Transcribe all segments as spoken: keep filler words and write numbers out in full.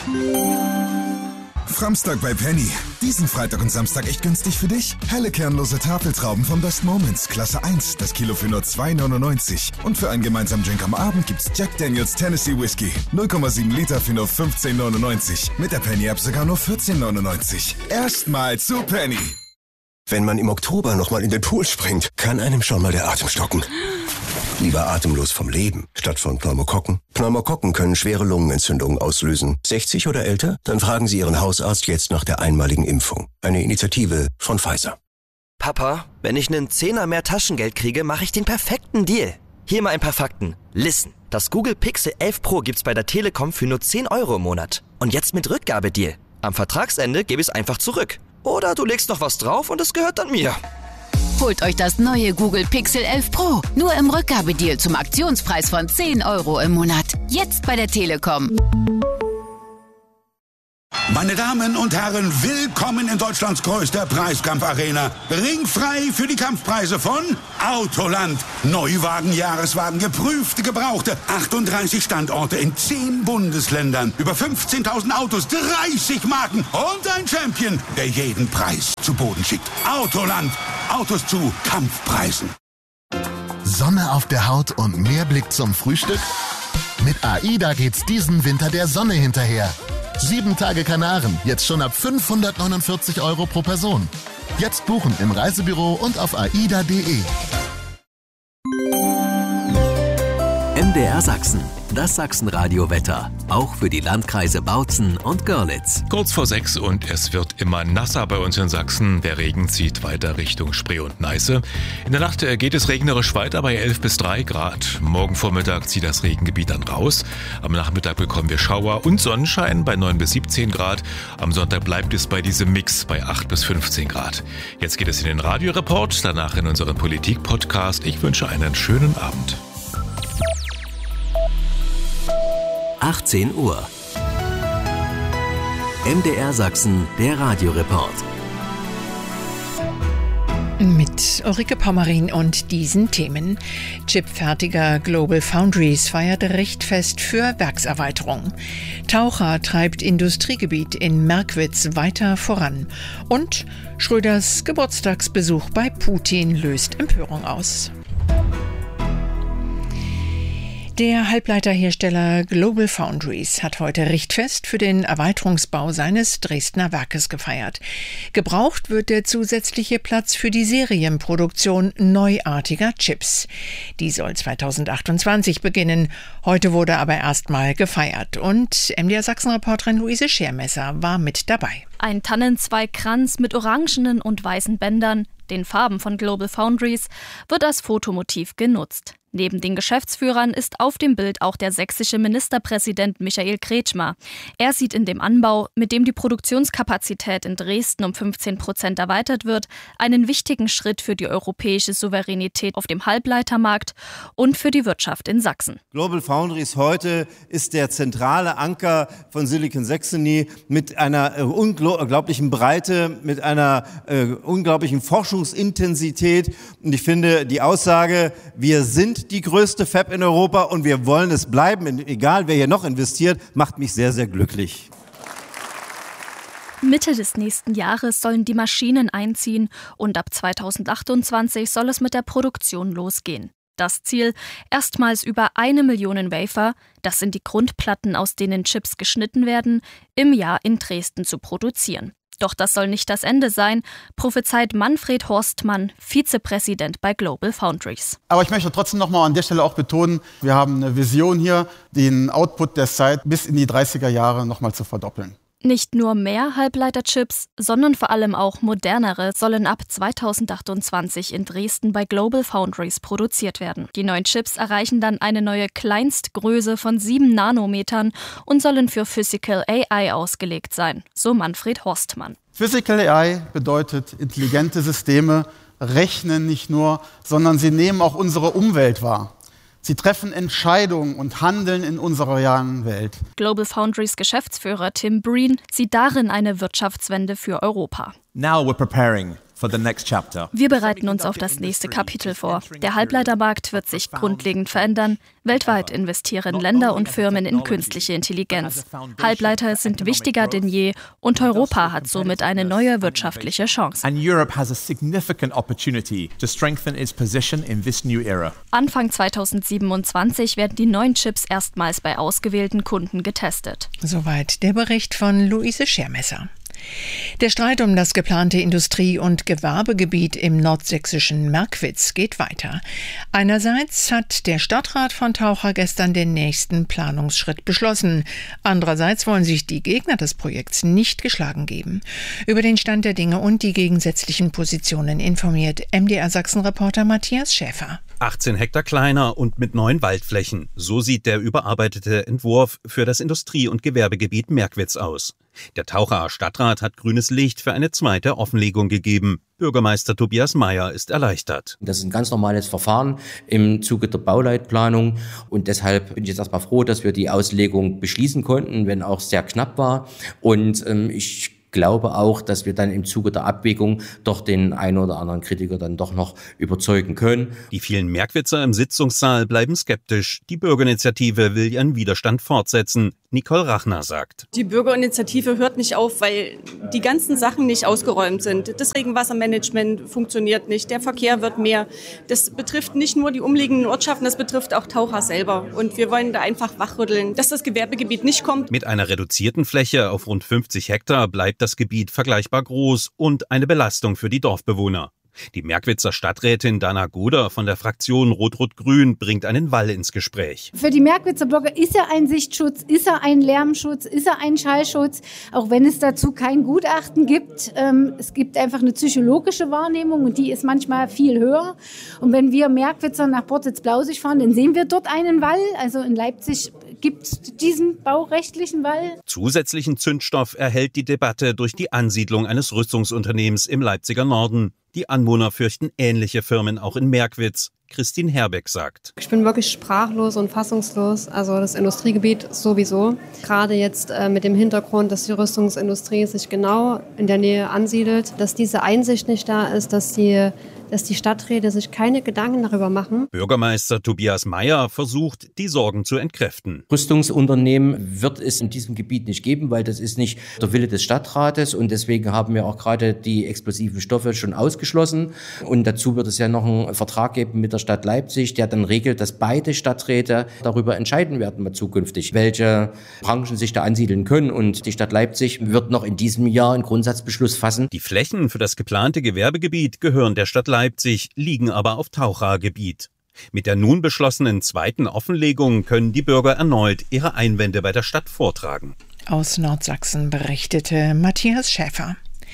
Framstag bei Penny. Diesen Freitag und Samstag echt günstig für dich. Helle kernlose Tafeltrauben von Best Moments, Klasse eins, das Kilo für nur zwei neunundneunzig. Und für einen gemeinsamen Drink am Abend gibt's Jack Daniels Tennessee Whiskey. null Komma sieben Liter für nur fünfzehn neunundneunzig. Mit der Penny-App sogar nur vierzehn neunundneunzig. Erstmal zu Penny. Wenn man im Oktober nochmal in den Pool springt, kann einem schon mal der Atem stocken. Lieber atemlos vom Leben, statt von Pneumokokken. Pneumokokken können schwere Lungenentzündungen auslösen. sechzig oder älter? Dann fragen Sie Ihren Hausarzt jetzt nach der einmaligen Impfung. Eine Initiative von Pfizer. Papa, wenn ich einen Zehner mehr Taschengeld kriege, mache ich den perfekten Deal. Hier mal ein paar Fakten. Listen, das Google Pixel elf Pro gibt's bei der Telekom für nur zehn Euro im Monat. Und jetzt mit Rückgabedeal. Am Vertragsende gebe ich es einfach zurück. Oder du legst noch was drauf und es gehört dann mir. Holt euch das neue Google Pixel elf Pro. Nur im Rückgabedeal zum Aktionspreis von zehn Euro im Monat. Jetzt bei der Telekom. Meine Damen und Herren, willkommen in Deutschlands größter Preiskampfarena. Ringfrei für die Kampfpreise von Autoland. Neuwagen, Jahreswagen, geprüfte, gebrauchte. achtunddreißig Standorte in zehn Bundesländern. Über fünfzehntausend Autos, dreißig Marken und ein Champion, der jeden Preis zu Boden schickt. Autoland. Autos zu Kampfpreisen. Sonne auf der Haut und mehr Blick zum Frühstück? Mit AIDA geht's diesen Winter der Sonne hinterher. Sieben Tage Kanaren, jetzt schon ab fünfhundertneunundvierzig Euro pro Person. Jetzt buchen im Reisebüro und auf aida punkt de. M D R Sachsen, das Sachsenradio-Wetter. Auch für die Landkreise Bautzen und Görlitz. Kurz vor sechs und es wird immer nasser bei uns in Sachsen. Der Regen zieht weiter Richtung Spree und Neiße. In der Nacht geht es regnerisch weiter bei elf bis drei Grad. Morgen Vormittag zieht das Regengebiet dann raus. Am Nachmittag bekommen wir Schauer und Sonnenschein bei neun bis siebzehn Grad. Am Sonntag bleibt es bei diesem Mix bei acht bis fünfzehn Grad. Jetzt geht es in den Radioreport, danach in unseren Politik-Podcast. Ich wünsche einen schönen Abend. achtzehn Uhr. M D R Sachsen, der Radioreport. Mit Ulrike Pommerin und diesen Themen. Chipfertiger Global Foundries feiert Richtfest für Werkserweiterung. Taucher treibt Industriegebiet in Merkwitz weiter voran. Und Schröders Geburtstagsbesuch bei Putin löst Empörung aus. Der Halbleiterhersteller Global Foundries hat heute Richtfest für den Erweiterungsbau seines Dresdner Werkes gefeiert. Gebraucht wird der zusätzliche Platz für die Serienproduktion neuartiger Chips. Die soll zweitausendachtundzwanzig beginnen. Heute wurde aber erstmal gefeiert. Und M D R Sachsen-Reporterin Luise Schermesser war mit dabei. Ein Tannenzweigkranz mit orangenen und weißen Bändern, den Farben von Global Foundries, wird als Fotomotiv genutzt. Neben den Geschäftsführern ist auf dem Bild auch der sächsische Ministerpräsident Michael Kretschmer. Er sieht in dem Anbau, mit dem die Produktionskapazität in Dresden um fünfzehn Prozent erweitert wird, einen wichtigen Schritt für die europäische Souveränität auf dem Halbleitermarkt und für die Wirtschaft in Sachsen. Global Foundries heute ist der zentrale Anker von Silicon Saxony mit einer äh, unglaublichen Breite, mit einer äh, unglaublichen Forschungsintensität. Und ich finde die Aussage, wir sind die größte Fab in Europa und wir wollen es bleiben, egal wer hier noch investiert, macht mich sehr, sehr glücklich. Mitte des nächsten Jahres sollen die Maschinen einziehen und ab zweitausendachtundzwanzig soll es mit der Produktion losgehen. Das Ziel, erstmals über eine Million Wafer, das sind die Grundplatten, aus denen Chips geschnitten werden, im Jahr in Dresden zu produzieren. Doch das soll nicht das Ende sein, prophezeit Manfred Horstmann, Vizepräsident bei Global Foundries. Aber ich möchte trotzdem noch mal an der Stelle auch betonen, wir haben eine Vision hier, den Output der Site bis in die dreißiger Jahre noch mal zu verdoppeln. Nicht nur mehr Halbleiterchips, sondern vor allem auch modernere sollen ab zweitausendachtundzwanzig in Dresden bei Global Foundries produziert werden. Die neuen Chips erreichen dann eine neue Kleinstgröße von sieben Nanometern und sollen für Physical A I ausgelegt sein, so Manfred Horstmann. Physical A I bedeutet, intelligente Systeme rechnen nicht nur, sondern sie nehmen auch unsere Umwelt wahr. Sie treffen Entscheidungen und handeln in unserer realen Welt. Global Foundries Geschäftsführer Tim Breen sieht darin eine Wirtschaftswende für Europa. Now we're preparing Wir bereiten uns auf das nächste Kapitel vor. Der Halbleitermarkt wird sich grundlegend verändern. Weltweit investieren Länder und Firmen in künstliche Intelligenz. Halbleiter sind wichtiger denn je und Europa hat somit eine neue wirtschaftliche Chance. Anfang zweitausendsiebenundzwanzig werden die neuen Chips erstmals bei ausgewählten Kunden getestet. Soweit der Bericht von Luise Schermesser. Der Streit um das geplante Industrie- und Gewerbegebiet im nordsächsischen Merkwitz geht weiter. Einerseits hat der Stadtrat von Taucha gestern den nächsten Planungsschritt beschlossen. Andererseits wollen sich die Gegner des Projekts nicht geschlagen geben. Über den Stand der Dinge und die gegensätzlichen Positionen informiert M D R Sachsen-Reporter Matthias Schäfer. achtzehn Hektar kleiner und mit neuen Waldflächen. So sieht der überarbeitete Entwurf für das Industrie- und Gewerbegebiet Merkwitz aus. Der Tauchaer Stadtrat hat grünes Licht für eine zweite Offenlegung gegeben. Bürgermeister Tobias Meyer ist erleichtert. Das ist ein ganz normales Verfahren im Zuge der Bauleitplanung und deshalb bin ich jetzt erstmal froh, dass wir die Auslegung beschließen konnten, wenn auch sehr knapp war. Und ähm, ich glaube auch, dass wir dann im Zuge der Abwägung doch den einen oder anderen Kritiker dann doch noch überzeugen können. Die vielen Merkwitzer im Sitzungssaal bleiben skeptisch. Die Bürgerinitiative will ihren Widerstand fortsetzen. Nicole Rachner sagt: Die Bürgerinitiative hört nicht auf, weil die ganzen Sachen nicht ausgeräumt sind. Das Regenwassermanagement funktioniert nicht, der Verkehr wird mehr. Das betrifft nicht nur die umliegenden Ortschaften, das betrifft auch Taucha selber. Und wir wollen da einfach wachrütteln, dass das Gewerbegebiet nicht kommt. Mit einer reduzierten Fläche auf rund fünfzig Hektar bleibt das Gebiet vergleichbar groß und eine Belastung für die Dorfbewohner. Die Merkwitzer Stadträtin Dana Goder von der Fraktion Rot-Rot-Grün bringt einen Wall ins Gespräch. Für die Merkwitzer Bürger ist er ein Sichtschutz, ist er ein Lärmschutz, ist er ein Schallschutz, auch wenn es dazu kein Gutachten gibt. Ähm, es gibt einfach eine psychologische Wahrnehmung und die ist manchmal viel höher. Und wenn wir Merkwitzer nach Bottitz-Blausig fahren, dann sehen wir dort einen Wall. Also in Leipzig gibt es diesen baurechtlichen Wall. Zusätzlichen Zündstoff erhält die Debatte durch die Ansiedlung eines Rüstungsunternehmens im Leipziger Norden. Die Anwohner fürchten ähnliche Firmen auch in Merkwitz. Christine Herbeck sagt: Ich bin wirklich sprachlos und fassungslos, also das Industriegebiet sowieso. Gerade jetzt äh, mit dem Hintergrund, dass die Rüstungsindustrie sich genau in der Nähe ansiedelt, dass diese Einsicht nicht da ist, dass die, dass die Stadträte sich keine Gedanken darüber machen. Bürgermeister Tobias Meyer versucht, die Sorgen zu entkräften. Rüstungsunternehmen wird es in diesem Gebiet nicht geben, weil das ist nicht der Wille des Stadtrates und deswegen haben wir auch gerade die explosiven Stoffe schon ausgeschlossen. Und dazu wird es ja noch einen Vertrag geben mit der Stadt Leipzig, der dann regelt, dass beide Stadträte darüber entscheiden werden, mal zukünftig, welche Branchen sich da ansiedeln können. Und die Stadt Leipzig wird noch in diesem Jahr einen Grundsatzbeschluss fassen. Die Flächen für das geplante Gewerbegebiet gehören der Stadt Leipzig, liegen aber auf Tauchagebiet. Mit der nun beschlossenen zweiten Offenlegung können die Bürger erneut ihre Einwände bei der Stadt vortragen. Aus Nordsachsen berichtete Matthias Schäfer.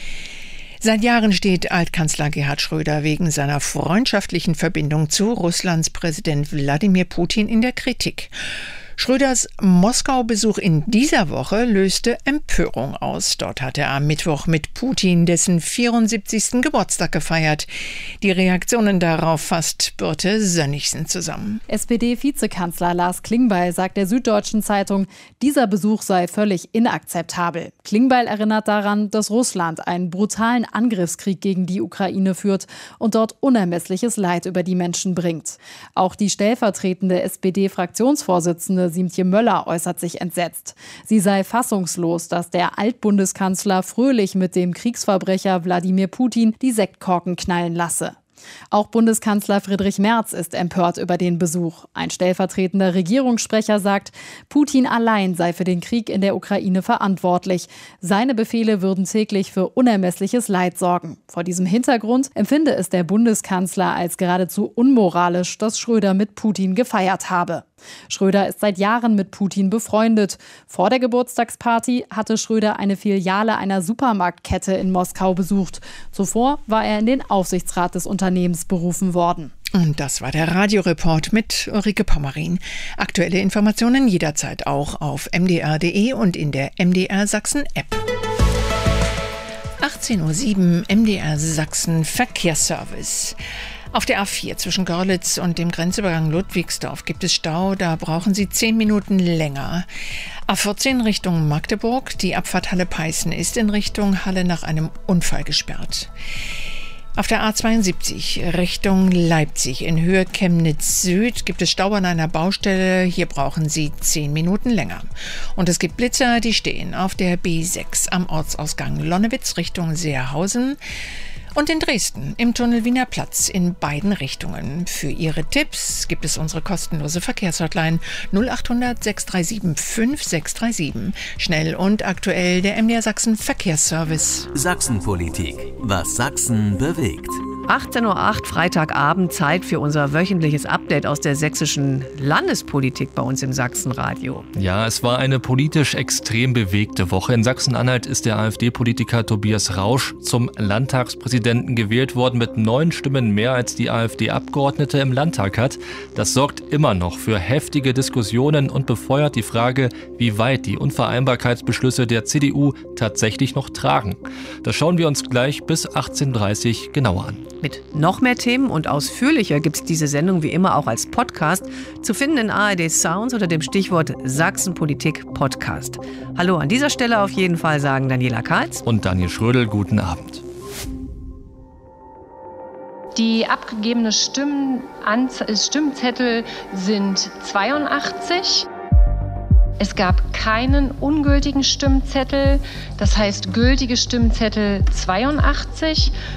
Seit Jahren steht Altkanzler Gerhard Schröder wegen seiner freundschaftlichen Verbindung zu Russlands Präsident Wladimir Putin in der Kritik. Schröders Moskau-Besuch in dieser Woche löste Empörung aus. Dort hat er am Mittwoch mit Putin dessen vierundsiebzigsten Geburtstag gefeiert. Die Reaktionen darauf fasst Birte Sönnigsen zusammen. S P D-Vizekanzler Lars Klingbeil sagt der Süddeutschen Zeitung, dieser Besuch sei völlig inakzeptabel. Klingbeil erinnert daran, dass Russland einen brutalen Angriffskrieg gegen die Ukraine führt und dort unermessliches Leid über die Menschen bringt. Auch die stellvertretende S P D-Fraktionsvorsitzende Siemtje Möller äußert sich entsetzt. Sie sei fassungslos, dass der Altbundeskanzler fröhlich mit dem Kriegsverbrecher Wladimir Putin die Sektkorken knallen lasse. Auch Bundeskanzler Friedrich Merz ist empört über den Besuch. Ein stellvertretender Regierungssprecher sagt, Putin allein sei für den Krieg in der Ukraine verantwortlich. Seine Befehle würden täglich für unermessliches Leid sorgen. Vor diesem Hintergrund empfinde es der Bundeskanzler als geradezu unmoralisch, dass Schröder mit Putin gefeiert habe. Schröder ist seit Jahren mit Putin befreundet. Vor der Geburtstagsparty hatte Schröder eine Filiale einer Supermarktkette in Moskau besucht. Zuvor war er in den Aufsichtsrat des Unternehmens berufen worden. Und das war der Radioreport mit Ulrike Pommerin. Aktuelle Informationen jederzeit auch auf m d r punkt d e und in der M D R Sachsen App. achtzehn Uhr sieben M D R Sachsen Verkehrsservice. Auf der A vier zwischen Görlitz und dem Grenzübergang Ludwigsdorf gibt es Stau, da brauchen Sie zehn Minuten länger. A vierzehn Richtung Magdeburg, die Abfahrt Halle-Peißen ist in Richtung Halle nach einem Unfall gesperrt. Auf der A zweiundsiebzig Richtung Leipzig in Höhe Chemnitz Süd gibt es Stau an einer Baustelle. Hier brauchen Sie zehn Minuten länger. Und es gibt Blitzer, die stehen auf der B sechs am Ortsausgang Lonnewitz Richtung Seerhausen. Und in Dresden im Tunnel Wiener Platz in beiden Richtungen. Für Ihre Tipps gibt es unsere kostenlose Verkehrshotline null acht hundert sechs drei sieben fünf sechs drei sieben. Schnell und aktuell der M D R Sachsen Verkehrsservice. Sachsenpolitik. Was Sachsen bewegt. achtzehn Uhr acht, Freitagabend, Zeit für unser wöchentliches Update aus der sächsischen Landespolitik bei uns im Sachsenradio. Ja, es war eine politisch extrem bewegte Woche. In Sachsen-Anhalt ist der AfD-Politiker Tobias Rausch zum Landtagspräsidenten gewählt worden mit neun Stimmen mehr als die AfD-Abgeordnete im Landtag hat. Das sorgt immer noch für heftige Diskussionen und befeuert die Frage, wie weit die Unvereinbarkeitsbeschlüsse der C D U tatsächlich noch tragen. Das schauen wir uns gleich bis achtzehn Uhr dreißig genauer an. Mit noch mehr Themen und ausführlicher gibt es diese Sendung wie immer auch als Podcast zu finden in A R D Sounds unter dem Stichwort Sachsenpolitik Podcast. Hallo an dieser Stelle auf jeden Fall sagen Daniela Karls und Daniel Schrödel. Guten Abend. Die abgegebenen Stimmzettel sind zweiundachtzig. Es gab keinen ungültigen Stimmzettel, das heißt gültige Stimmzettel zweiundachtzig.